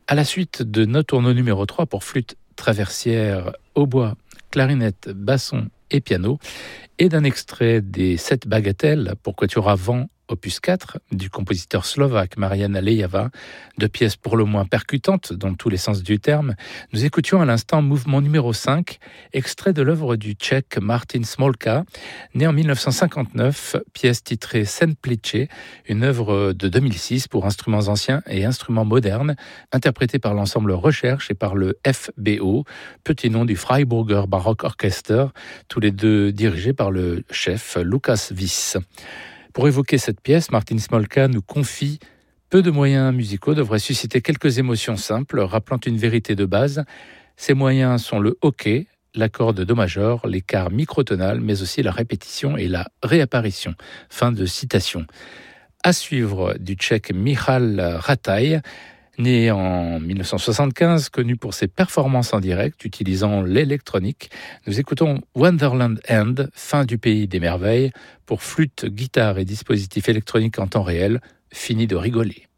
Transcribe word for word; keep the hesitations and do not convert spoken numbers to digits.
À la suite de Notturno numéro trois pour flûte traversière, hautbois, clarinette, basson et piano, et d'un extrait des Sept bagatelles pour quatuor à vent opus quatre du compositeur slovaque Marian Alejava, deux pièces pour le moins percutantes dans tous les sens du terme, nous écoutions à l'instant mouvement numéro cinq, extrait de l'œuvre du Tchèque Martin Smolka, né en dix-neuf cent cinquante-neuf, pièce titrée Senplice, une œuvre de deux mille six pour instruments anciens et instruments modernes, interprétée par l'ensemble Recherche et par le F B O, petit nom du Freiburger Baroque Orchester, tous les deux dirigés par le chef Lukas Wyss. Pour évoquer cette pièce, Martin Smolka nous confie « Peu de moyens musicaux devraient susciter quelques émotions simples, rappelant une vérité de base. Ces moyens sont le hoquet, l'accord de do majeur, l'écart microtonal, mais aussi la répétition et la réapparition. » Fin de citation. À suivre du Tchèque Michal Rataj, né en dix-neuf cent soixante-quinze, connu pour ses performances en direct utilisant l'électronique, nous écoutons Wonderland End, fin du pays des merveilles, pour flûte, guitare et dispositifs électroniques en temps réel, fini de rigoler.